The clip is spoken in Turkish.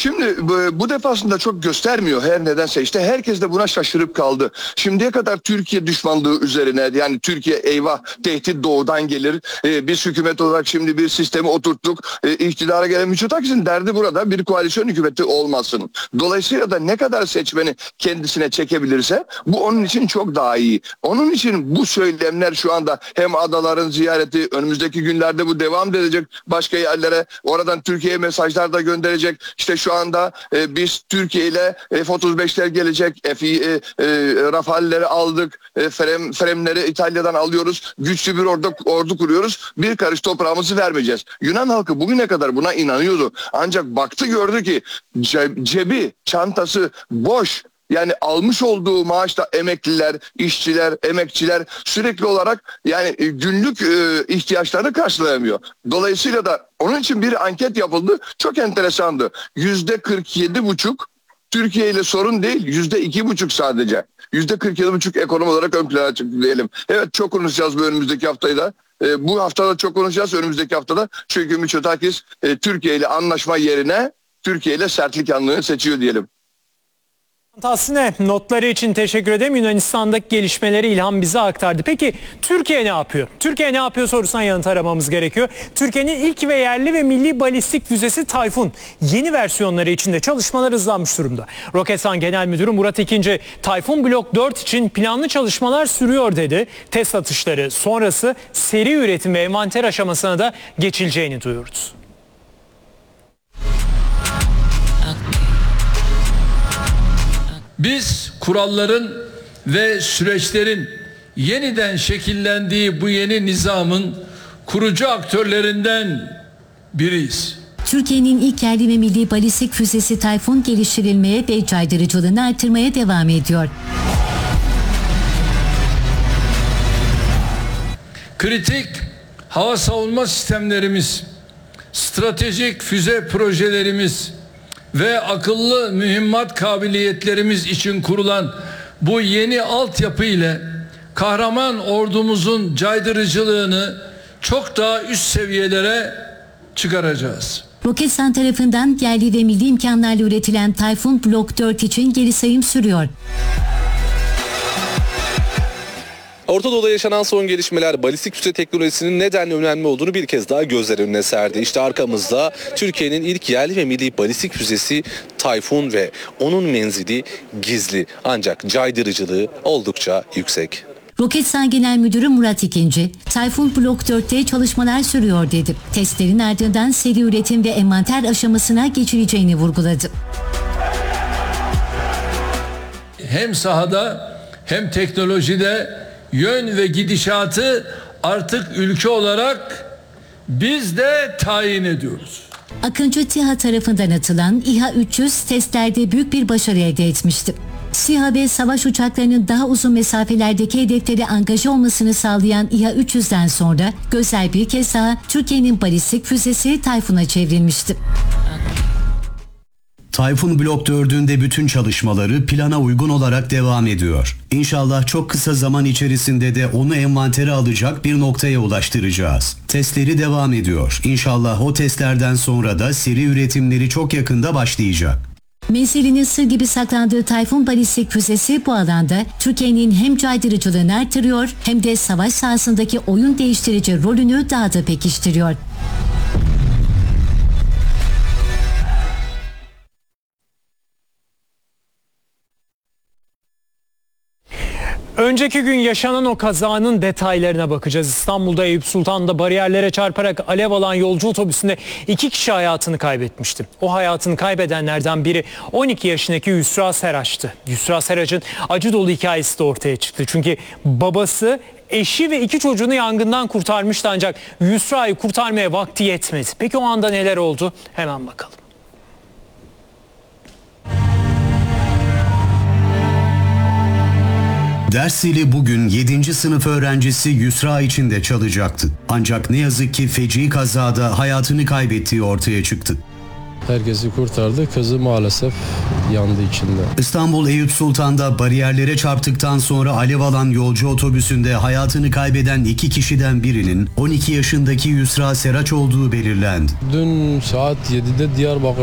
Şimdi bu defasında çok göstermiyor her nedense. İşte herkes de buna şaşırıp kaldı. Şimdiye kadar Türkiye düşmanlığı üzerine, yani Türkiye eyvah tehdit doğudan gelir. Biz hükümet olarak şimdi bir sistemi oturttuk. İktidara gelen Mitsotakis'in derdi burada bir koalisyon hükümeti olmasın. Dolayısıyla da ne kadar seçmeni kendisine çekebilirse bu onun için çok daha iyi. Onun için bu söylemler şu anda hem adaların ziyareti, önümüzdeki günlerde bu devam edecek, başka yerlere oradan Türkiye'ye mesajlar da gönderecek. İşte şu anda biz Türkiye ile F-35'ler gelecek, Rafale'leri aldık, Fremleri İtalya'dan alıyoruz, güçlü bir ordu kuruyoruz, bir karış toprağımızı vermeyeceğiz. Yunan halkı bugüne kadar buna inanıyordu. Ancak baktı, gördü ki cebi, çantası boş. Yani almış olduğu maaşta emekliler, işçiler, emekçiler sürekli olarak yani günlük ihtiyaçlarını karşılayamıyor. Dolayısıyla da onun için bir anket yapıldı. Çok enteresandı. %47,5 Türkiye ile sorun değil, %2,5 sadece. %47,5 ekonomi olarak ön plana çıktı diyelim. Evet, çok konuşacağız bu önümüzdeki haftayı da. Bu haftada çok konuşacağız, önümüzdeki haftada. Çünkü Mitsotakis Türkiye ile anlaşma yerine Türkiye ile sertlik yanlığını seçiyor diyelim. Tahsin'e notları için teşekkür ederim. Yunanistan'daki gelişmeleri İlhan bize aktardı. Peki Türkiye ne yapıyor? Türkiye ne yapıyor sorusuna yanıt aramamız gerekiyor. Türkiye'nin ilk ve yerli ve milli balistik füzesi Tayfun yeni versiyonları içinde çalışmalar hızlanmış durumda. Roketsan Genel Müdürü Murat İkinci, Tayfun Blok 4 için planlı çalışmalar sürüyor dedi. Test atışları sonrası seri üretim ve envanter aşamasına da geçileceğini duyurdu. Biz kuralların ve süreçlerin yeniden şekillendiği bu yeni nizamın kurucu aktörlerinden biriyiz. Türkiye'nin ilk yerli ve milli balistik füzesi Tayfun geliştirilmeye ve caydırıcılığını artırmaya devam ediyor. Kritik hava savunma sistemlerimiz, stratejik füze projelerimiz ve akıllı mühimmat kabiliyetlerimiz için kurulan bu yeni altyapı ile kahraman ordumuzun caydırıcılığını çok daha üst seviyelere çıkaracağız. Roketsan tarafından yerli ve milli imkanlarla üretilen Tayfun Blok 4 için geri sayım sürüyor. Orta Doğu'da yaşanan son gelişmeler balistik füze teknolojisinin nedenle önemli olduğunu bir kez daha gözler önüne serdi. İşte arkamızda Türkiye'nin ilk yerli ve milli balistik füzesi Tayfun ve onun menzili gizli ancak caydırıcılığı oldukça yüksek. Roketsan Genel Müdürü Murat İkinci, Tayfun Blok 4'te çalışmalar sürüyor dedi. Testlerin ardından seri üretim ve envanter aşamasına geçileceğini vurguladı. Hem sahada hem teknolojide yön ve gidişatı artık ülke olarak biz de tayin ediyoruz. Akıncı TİHA tarafından atılan İHA-300 testlerde büyük bir başarı elde etmişti. SİHA ve savaş uçaklarının daha uzun mesafelerdeki hedeflere angaje olmasını sağlayan İHA-300'den sonra gözler bir kez daha Türkiye'nin balistik füzesi Tayfun'a çevrilmişti. Tayfun Blok 4'ün de bütün çalışmaları plana uygun olarak devam ediyor. İnşallah çok kısa zaman içerisinde de onu envantere alacak bir noktaya ulaştıracağız. Testleri devam ediyor. İnşallah o testlerden sonra da seri üretimleri çok yakında başlayacak. Menzilinin sır gibi saklandığı Tayfun balistik füzesi bu alanda Türkiye'nin hem caydırıcılığını artırıyor hem de savaş sahasındaki oyun değiştirici rolünü daha da pekiştiriyor. Önceki gün yaşanan o kazanın detaylarına bakacağız. İstanbul'da Eyüp Sultan'da bariyerlere çarparak alev alan yolcu otobüsünde 2 kişi hayatını kaybetmişti. O hayatını kaybedenlerden biri 12 yaşındaki Yusra Seraç'tı. Yusra Seraç'ın acı dolu hikayesi de ortaya çıktı. Çünkü babası, eşi ve 2 çocuğunu yangından kurtarmıştı ancak Yusra'yı kurtarmaya vakti yetmedi. Peki o anda neler oldu? Hemen bakalım. Ders zili bugün 7. sınıf öğrencisi Yusra için de çalacaktı. Ancak ne yazık ki feci kazada hayatını kaybettiği ortaya çıktı. Herkesi kurtardı. Kızı maalesef yandı içinde. İstanbul Eyüp Sultan'da bariyerlere çarptıktan sonra alev alan yolcu otobüsünde hayatını kaybeden 2 kişiden birinin 12 yaşındaki Yusra Seraç olduğu belirlendi. Dün saat 7'de Diyarbakır